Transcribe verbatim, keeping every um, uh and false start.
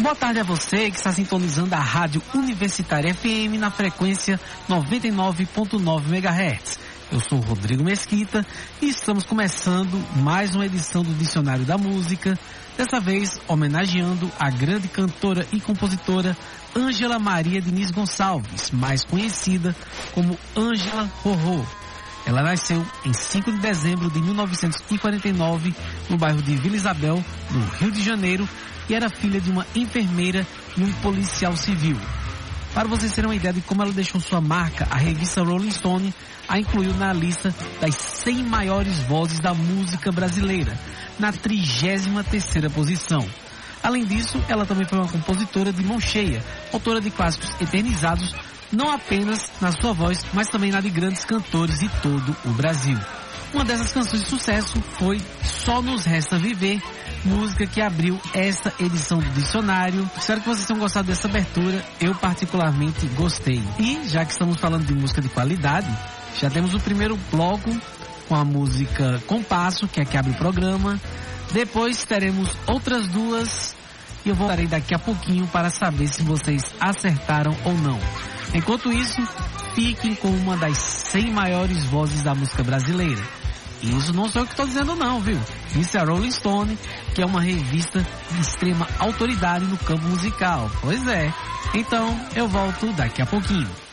Boa tarde a você que está sintonizando a Rádio Universitária F M na frequência noventa e nove ponto nove megahertz. Eu sou Rodrigo Mesquita e estamos começando mais uma edição do Dicionário da Música, dessa vez homenageando a grande cantora e compositora Ângela Maria Diniz Gonçalves, mais conhecida como Ângela Rorrô. Ela nasceu em cinco de dezembro de mil novecentos e quarenta e nove no bairro de Vila Isabel, no Rio de Janeiro, e era filha de uma enfermeira e um policial civil. Para vocês terem uma ideia de como ela deixou sua marca, a revista Rolling Stone a incluiu na lista das cem maiores vozes da música brasileira, na trigésima terceira posição. Além disso, ela também foi uma compositora de mão cheia, autora de clássicos eternizados, não apenas na sua voz, mas também na de grandes cantores de todo o Brasil. Uma dessas canções de sucesso foi Só Nos Resta Viver, música que abriu esta edição do dicionário. Espero que vocês tenham gostado dessa abertura, eu particularmente gostei. E já que estamos falando de música de qualidade, já temos o primeiro bloco com a música Compasso, que é a que abre o programa. Depois teremos outras duas e eu voltarei daqui a pouquinho para saber se vocês acertaram ou não. Enquanto isso, fiquem com uma das cem maiores vozes da música brasileira. Isso não sou eu que estou dizendo não, viu? Isso é a Rolling Stone, que é uma revista de extrema autoridade no campo musical. Pois é. Então, eu volto daqui a pouquinho.